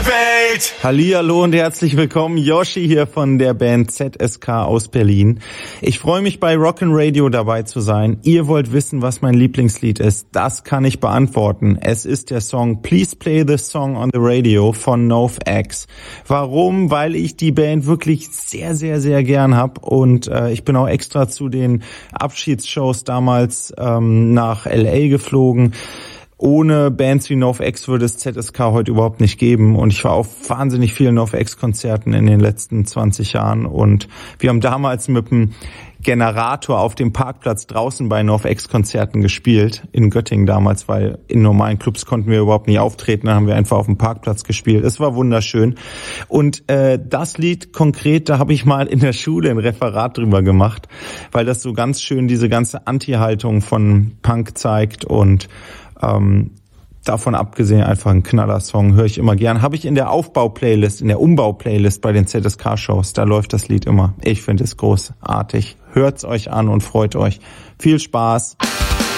Welt. Hallihallo und herzlich willkommen, Yoshi hier von der Band ZSK aus Berlin. Ich freue mich, bei Rockin' Radio dabei zu sein. Ihr wollt wissen, was mein Lieblingslied ist. Das kann ich beantworten. Es ist der Song Please Play This Song on the Radio von NoFX. Warum? Weil ich die Band wirklich sehr, sehr, sehr gern hab und ich bin auch extra zu den Abschiedsshows damals nach LA geflogen. Ohne Bands wie NoFX würde es ZSK heute überhaupt nicht geben. Und ich war auf wahnsinnig vielen NoFX-Konzerten in den letzten 20 Jahren. Und wir haben damals mit dem Generator auf dem Parkplatz draußen bei NoFX-Konzerten gespielt. In Göttingen damals, weil in normalen Clubs konnten wir überhaupt nicht auftreten. Dann haben wir einfach auf dem Parkplatz gespielt. Es war wunderschön. Und das Lied konkret, da habe ich mal in der Schule ein Referat drüber gemacht, weil das so ganz schön diese ganze Anti-Haltung von Punk zeigt und davon abgesehen einfach ein Knaller-Song, höre ich immer gern. Habe ich in der Aufbau-Playlist, in der Umbau-Playlist bei den ZSK-Shows, da läuft das Lied immer. Ich finde es großartig. Hört's euch an und freut euch. Viel Spaß.